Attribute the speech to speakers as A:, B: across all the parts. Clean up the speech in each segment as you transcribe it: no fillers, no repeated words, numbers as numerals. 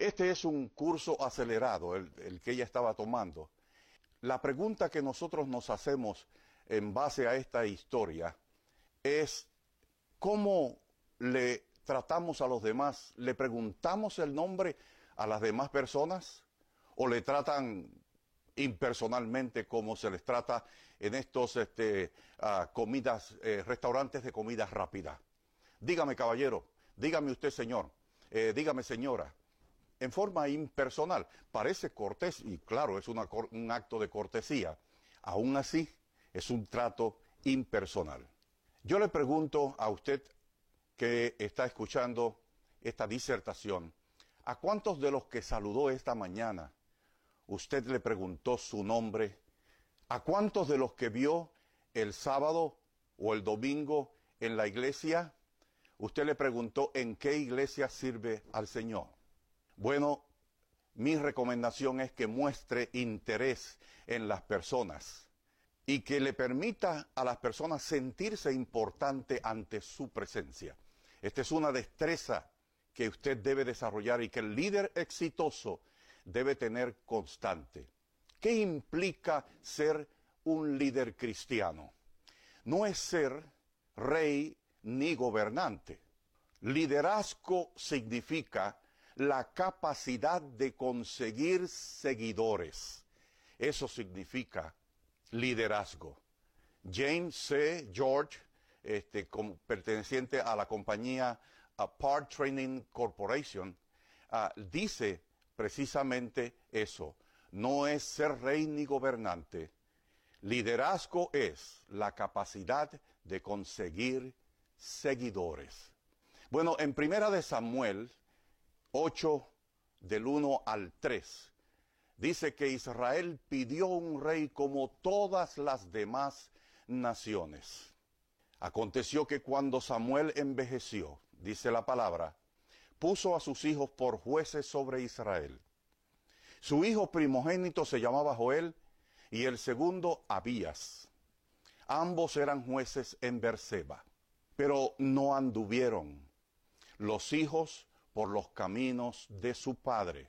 A: Este es un curso acelerado, el que ella estaba tomando. La pregunta que nosotros nos hacemos en base a esta historia es cómo le tratamos a los demás. ¿Le preguntamos el nombre a las demás personas o le tratan impersonalmente como se les trata en estos restaurantes de comida rápida? Dígame, caballero, dígame usted, señor, dígame, señora, en forma impersonal. Parece cortés y claro, es un acto de cortesía. Aún así, es un trato impersonal. Yo le pregunto a usted que está escuchando esta disertación, ¿a cuántos de los que saludó esta mañana usted le preguntó su nombre? ¿A cuántos de los que vio el sábado o el domingo en la iglesia, usted le preguntó en qué iglesia sirve al Señor? Bueno, mi recomendación es que muestre interés en las personas y que le permita a las personas sentirse importante ante su presencia. Esta es una destreza que usted debe desarrollar y que el líder exitoso debe tener constante. ¿Qué implica ser un líder cristiano? No es ser rey ni gobernante. Liderazgo significa la capacidad de conseguir seguidores. Eso significa liderazgo. James C. George, perteneciente a la compañía Part Training Corporation, dice precisamente eso. No es ser rey ni gobernante. Liderazgo es la capacidad de conseguir seguidores. Bueno, en Primera de Samuel 8, del 1 al 3, dice que Israel pidió un rey como todas las demás naciones. Aconteció que cuando Samuel envejeció, dice la palabra, puso a sus hijos por jueces sobre Israel. Su hijo primogénito se llamaba Joel y el segundo Abías. Ambos eran jueces en Berseba, pero no anduvieron los hijos por los caminos de su padre,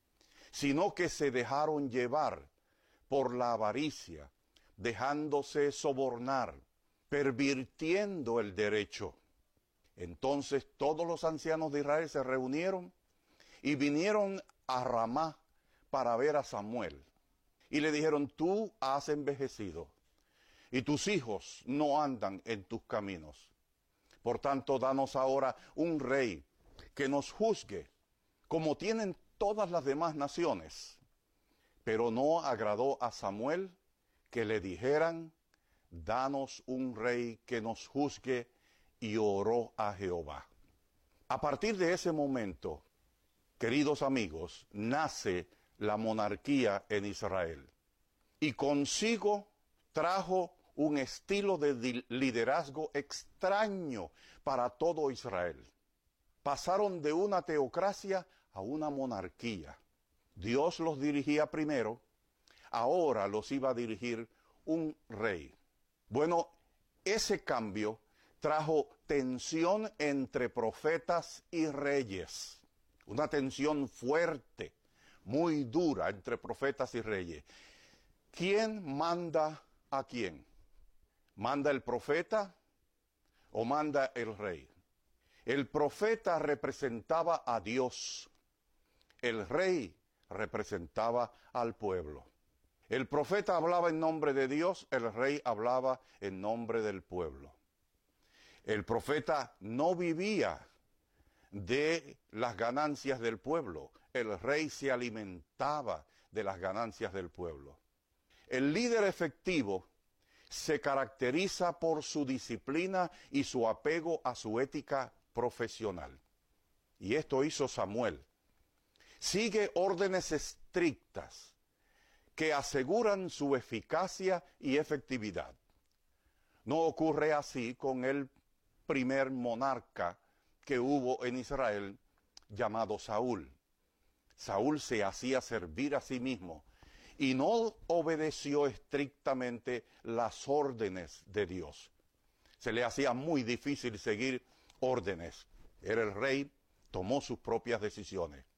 A: sino que se dejaron llevar por la avaricia, dejándose sobornar, pervirtiendo el derecho. Entonces todos los ancianos de Israel se reunieron y vinieron a Ramá para ver a Samuel. Y le dijeron, tú has envejecido y tus hijos no andan en tus caminos. Por tanto, danos ahora un rey que nos juzgue, como tienen todas las demás naciones. Pero no agradó a Samuel que le dijeran, danos un rey que nos juzgue, y oró a Jehová. A partir de ese momento, queridos amigos, nace la monarquía en Israel. Y consigo trajo un estilo de liderazgo extraño para todo Israel. Pasaron de una teocracia a una monarquía. Dios los dirigía primero, ahora los iba a dirigir un rey. Bueno, ese cambio trajo tensión entre profetas y reyes. Una tensión fuerte, muy dura entre profetas y reyes. ¿Quién manda a quién? ¿Manda el profeta o manda el rey? El profeta representaba a Dios. El rey representaba al pueblo. El profeta hablaba en nombre de Dios, el rey hablaba en nombre del pueblo. El profeta no vivía de las ganancias del pueblo. El rey se alimentaba de las ganancias del pueblo. El líder efectivo se caracteriza por su disciplina y su apego a su ética profesional. Y esto hizo Samuel. Sigue órdenes estrictas que aseguran su eficacia y efectividad. No ocurre así con el primer monarca que hubo en Israel, llamado Saúl. Saúl se hacía servir a sí mismo y no obedeció estrictamente las órdenes de Dios. Se le hacía muy difícil seguir órdenes. Era el rey, tomó sus propias decisiones.